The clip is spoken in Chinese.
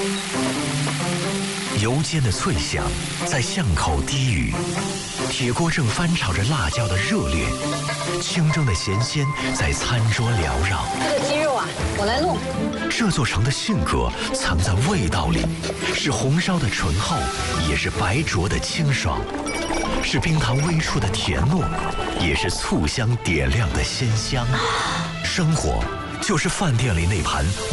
油煎的脆响在巷口低语，铁锅正翻炒着辣椒的热烈，清蒸的咸鲜在餐桌缭绕。 这个鸡肉啊，我来弄。 这座城的性格藏在味道里，是红烧的醇厚，也是白灼的清爽，是冰糖微触的甜糯，也是醋香点亮的鲜香。生活就是饭店里那盘